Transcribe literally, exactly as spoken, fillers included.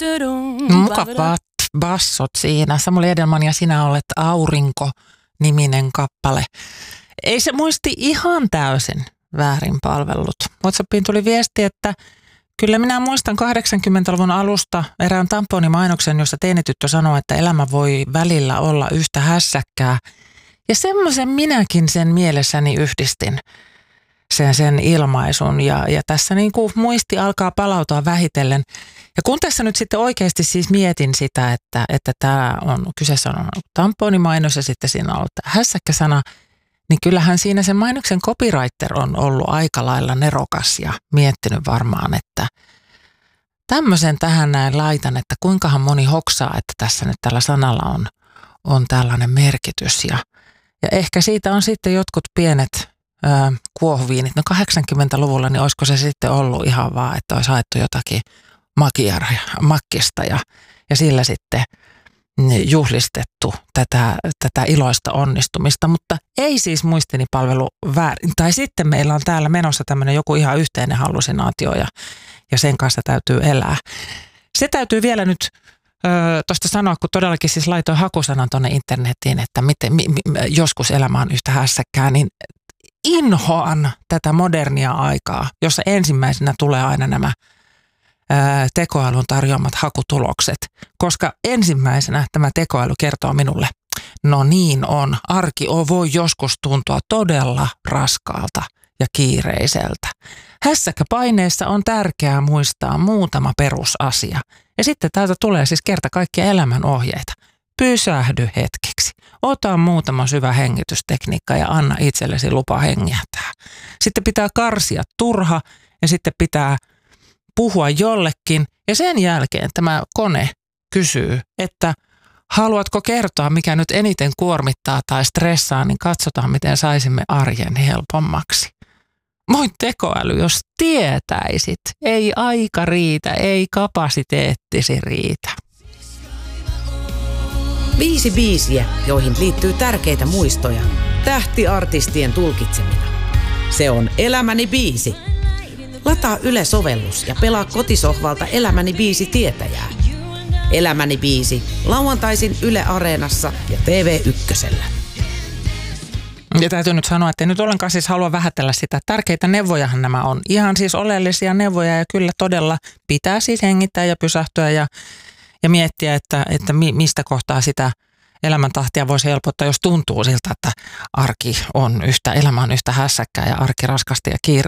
Mukavat bassot siinä. Samuli Edelman ja Sinä olet aurinko-niminen kappale. Ei se muisti ihan täysin väärin palvellut. WhatsAppiin tuli viesti, että kyllä minä muistan kahdeksankymmentäluvun alusta erään tamponimainoksen, jossa teinityttö sanoo, että elämä voi välillä olla yhtä hässäkkää. Ja semmoisen minäkin sen mielessäni yhdistin, sen, sen ilmaisun. Ja, ja tässä niin kuin muisti alkaa palautua vähitellen. Ja kun tässä nyt sitten oikeasti siis mietin sitä, että, että tämä on, kyseessä on tamponimainos ja sitten siinä on ollut tämä hässäkkäsana, niin kyllähän siinä sen mainoksen copywriter on ollut aika lailla nerokas ja miettinyt varmaan, että tämmöisen tähän näin laitan, että kuinkahan moni hoksaa, että tässä nyt tällä sanalla on, on tällainen merkitys. Ja, ja ehkä siitä on sitten jotkut pienet ö, kuohuviinit. No kahdeksankymmentäluvulla, niin olisiko se sitten ollut ihan vaan, että olisi haettu jotakin makiaria, makkista ja, ja sillä sitten juhlistettu tätä, tätä iloista onnistumista, mutta ei siis muistini palvelu väärin. Tai sitten meillä on täällä menossa tämmöinen joku ihan yhteinen hallusinaatio ja, ja sen kanssa täytyy elää. Se täytyy vielä nyt tuosta sanoa, kun todellakin siis laitoin hakusanan tuonne internettiin, että miten, mi, mi, joskus elämä on yhtä hässäkkää, niin inhoan tätä modernia aikaa, jossa ensimmäisenä tulee aina nämä tekoälyn tarjoamat hakutulokset, koska ensimmäisenä tämä tekoäly kertoo minulle, no niin on, arki voi joskus tuntua todella raskaalta ja kiireiseltä. Hässäkkäpaineessa on tärkeää muistaa muutama perusasia. Ja sitten täältä tulee siis kerta kaikkia elämän ohjeita. Pysähdy hetkeksi. Ota muutama syvä hengitystekniikka ja anna itsellesi lupa hengähtää. Sitten pitää karsia turha ja sitten pitää puhua jollekin ja sen jälkeen tämä kone kysyy, että haluatko kertoa, mikä nyt eniten kuormittaa tai stressaa, niin katsotaan, miten saisimme arjen helpommaksi. Moi tekoäly, jos tietäisit, ei aika riitä, ei kapasiteettisi riitä. Viisi biisiä, joihin liittyy tärkeitä muistoja, tähtiartistien tulkitsemina. Se on Elämäni biisi. Lataa Yle-sovellus ja pelaa kotisohvalta Elämäni biisi tietäjää. Elämäni biisi, lauantaisin Yle Areenassa ja T V ykkösellä. Ja täytyy nyt sanoa, että ei nyt ollenkaan siis halua vähätellä sitä. Tärkeitä neuvojahan nämä on. Ihan siis oleellisia neuvoja ja kyllä todella pitää siis hengittää ja pysähtyä ja, ja miettiä, että, että mi, mistä kohtaa sitä elämäntahtia voisi helpottaa, jos tuntuu siltä, että arki on yhtä, elämä on yhtä hässäkkää ja arki raskasta ja kiire.